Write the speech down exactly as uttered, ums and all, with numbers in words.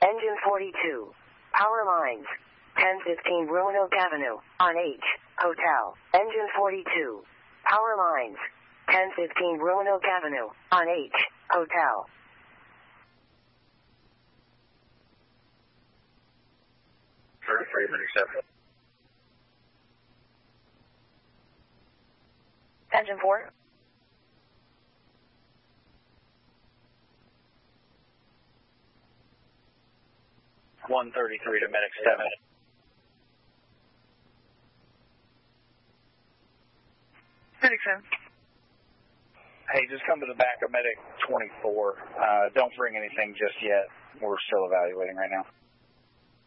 Engine forty-two. Power lines. ten fifteen Roanoke Avenue, on H, Hotel. Engine forty-two. Power lines. ten fifteen Roanoke Avenue, on H, Hotel. thirty-three, Medic seven. Engine four. one thirty-three to Medic seven. Medic seven. Hey, just come to the back of Medic twenty-four. Uh, don't bring anything just yet. We're still evaluating right now.